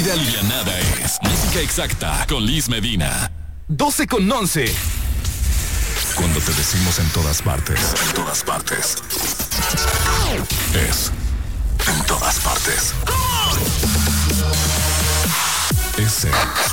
de alivianada es Música Exacta con Liz Medina. 12:11. Cuando te decimos en todas partes, es en todas partes. Ese.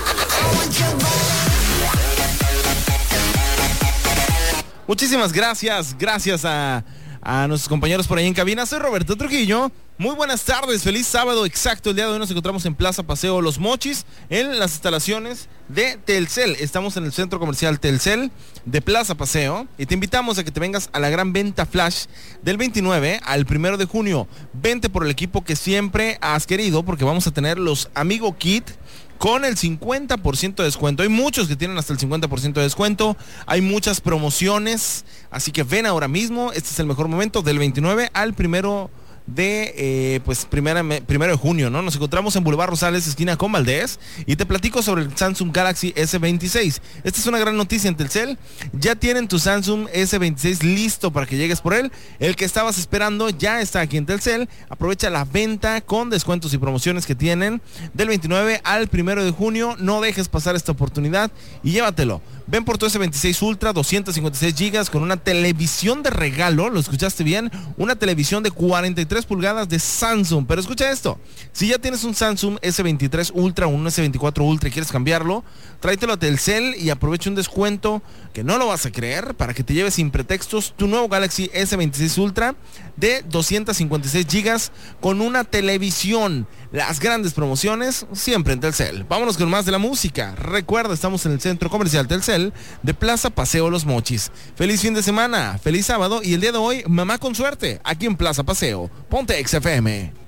Muchísimas gracias a nuestros compañeros por ahí en cabina. Soy Roberto Trujillo. Muy buenas tardes, feliz sábado. Exacto, el día de hoy nos encontramos en Plaza Paseo Los Mochis, en las instalaciones de Telcel. Estamos en el centro comercial Telcel de Plaza Paseo y te invitamos a que te vengas a la gran venta flash del 29 al 1 de junio. Vente por el equipo que siempre has querido, porque vamos a tener los Amigo Kit con el 50% de descuento. Hay muchos que tienen hasta el 50% de descuento. Hay muchas promociones. Así que ven ahora mismo. Este es el mejor momento, del 29 al 1 de primero de junio, ¿no? Nos encontramos en Boulevard Rosales, esquina con Valdés, y te platico sobre el Samsung Galaxy S26. Esta es una gran noticia en Telcel. Ya tienen tu Samsung S26 listo para que llegues por él. El que estabas esperando ya está aquí en Telcel. Aprovecha la venta con descuentos y promociones que tienen del 29 al 1 de junio. No dejes pasar esta oportunidad y llévatelo. Ven por tu S26 Ultra, 256 GB con una televisión de regalo. ¿Lo escuchaste bien? Una televisión de 43 pulgadas de Samsung. Pero escucha esto. Si ya tienes un Samsung S23 Ultra o un S24 Ultra y quieres cambiarlo, tráetelo a Telcel y aprovecha un descuento que no lo vas a creer para que te lleves sin pretextos tu nuevo Galaxy S26 Ultra de 256 GB con una televisión. Las grandes promociones siempre en Telcel. Vámonos con más de la música. Recuerda, estamos en el centro comercial Telcel de Plaza Paseo Los Mochis. Feliz fin de semana, feliz sábado y el día de hoy, mamá con suerte, aquí en Plaza Paseo. Ponte XFM.